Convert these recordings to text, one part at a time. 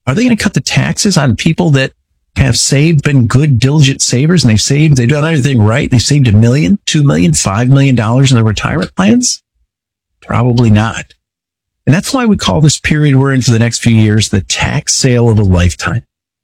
Are they going to cut the taxes on people that have saved, been good, diligent savers, and they've done everything right? They saved $1 million, $2 million, $5 million in their retirement plans? Probably not. And that's why we call this period we're in for the next few years the tax sale of a lifetime.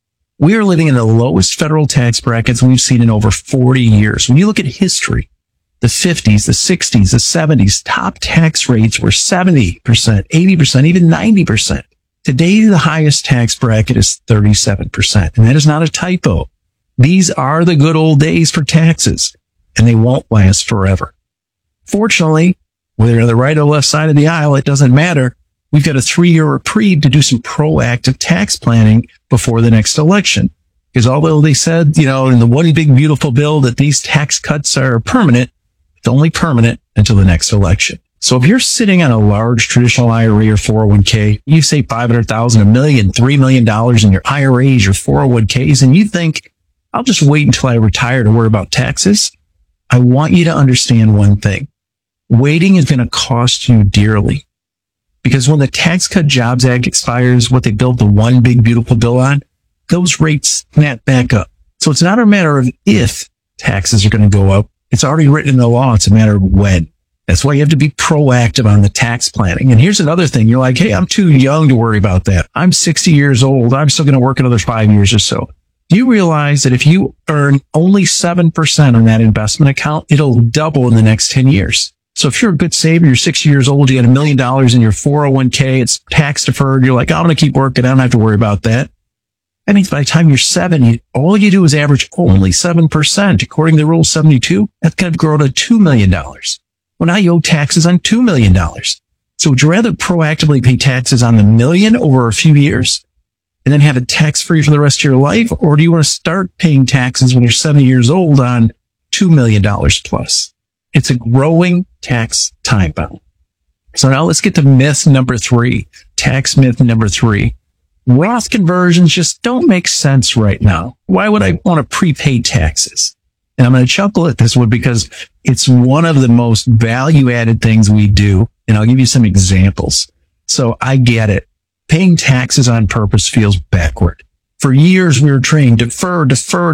We are living in the lowest federal tax brackets we've seen in over 40 years. When you look at history, the 50s, the 60s, the 70s, top tax rates were 70%, 80%, even 90%. Today, the highest tax bracket is 37%, and that is not a typo. These are the good old days for taxes, and they won't last forever. Fortunately, whether you're on the right or left side of the aisle, it doesn't matter. We've got a 3-year reprieve to do some proactive tax planning before the next election. Because although they said, in the one big beautiful bill that these tax cuts are permanent, it's only permanent until the next election. So if you're sitting on a large traditional IRA or 401k, you say $500,000, $1 million, $3 million in your IRAs, your 401ks, and you think, I'll just wait until I retire to worry about taxes. I want you to understand one thing. Waiting is going to cost you dearly. Because when the Tax Cut Jobs Act expires, what they built the one big beautiful bill on, those rates snap back up. So it's not a matter of if taxes are going to go up. It's already written in the law. It's a matter of when. That's why you have to be proactive on the tax planning. And here's another thing. You're like, hey, I'm too young to worry about that. I'm 60 years old. I'm still going to work another 5 years or so. Do you realize that if you earn only 7% on that investment account, it'll double in the next 10 years? So if you're a good saver, you're 60 years old, you got $1 million in your 401k, it's tax deferred. You're like, I'm going to keep working. I don't have to worry about that. That means by the time you're 70, all you do is average only 7%. According to Rule 72, that's going to grow to $2 million. Well, now you owe taxes on $2 million. So would you rather proactively pay taxes on the million over a few years and then have it tax free for the rest of your life? Or do you want to start paying taxes when you're 70 years old on $2 million plus? It's a growing tax time bomb. So now let's get to myth number 3, tax myth number 3. Roth conversions just don't make sense right now. Why would I want to prepay taxes? And I'm going to chuckle at this one because it's one of the most value-added things we do. And I'll give you some examples. So I get it. Paying taxes on purpose feels backward. For years, we were trained, defer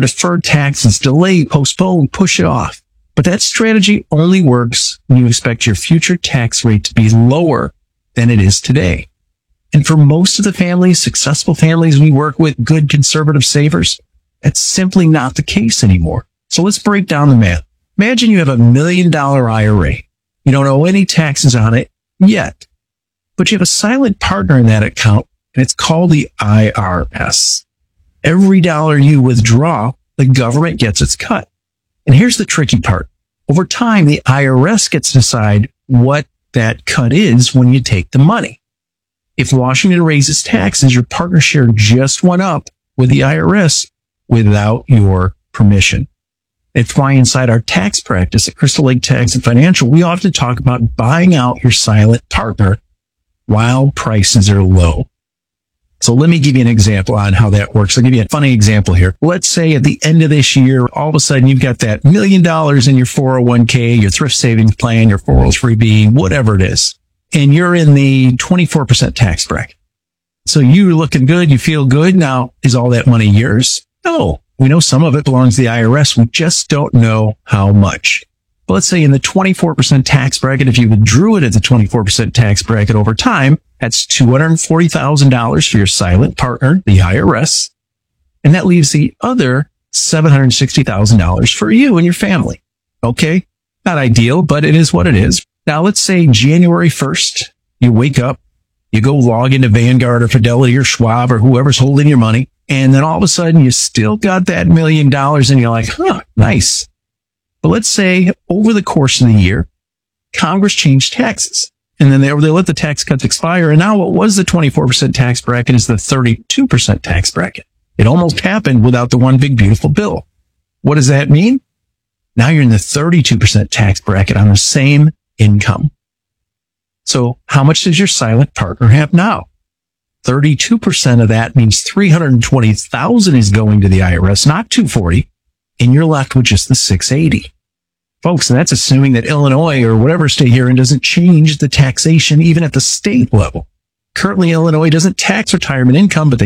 taxes, delay, postpone, push it off. But that strategy only works when you expect your future tax rate to be lower than it is today. And for most of the families, successful families we work with, good conservative savers, that's simply not the case anymore. So let's break down the math. Imagine you have $1 million IRA. You don't owe any taxes on it yet, but you have a silent partner in that account, and it's called the IRS. Every dollar you withdraw, the government gets its cut. And here's the tricky part. Over time, the IRS gets to decide what that cut is when you take the money. If Washington raises taxes, your partner share just went up with the IRS without your permission. It's why inside our tax practice at Crystal Lake Tax and Financial, we often talk about buying out your silent partner while prices are low. So let me give you an example on how that works. I'll give you a funny example here. Let's say at the end of this year, all of a sudden you've got that $1 million in your 401k, your thrift savings plan, your 403b, whatever it is, and you're in the 24% tax bracket. So you're looking good. You feel good. Now, is all that money yours? No. We know some of it belongs to the IRS. We just don't know how much. But let's say in the 24% tax bracket, if you withdrew it at the 24% tax bracket over time, that's $240,000 for your silent partner, the IRS. And that leaves the other $760,000 for you and your family. Okay. Not ideal, but it is what it is. Now let's say January 1st, you wake up, you go log into Vanguard or Fidelity or Schwab or whoever's holding your money. And then all of a sudden you still got that $1 million and you're like, nice. But let's say over the course of the year, Congress changed taxes. And then they let the tax cuts expire. And now what was the 24% tax bracket is the 32% tax bracket. It almost happened without the one big beautiful bill. What does that mean? Now you're in the 32% tax bracket on the same income. So how much does your silent partner have now? 32% of that means $320,000 is going to the IRS, not $240,000, and you're left with just the $680,000. Folks, and that's assuming that Illinois or whatever state you're in doesn't change the taxation even at the state level. Currently, Illinois doesn't tax retirement income, but they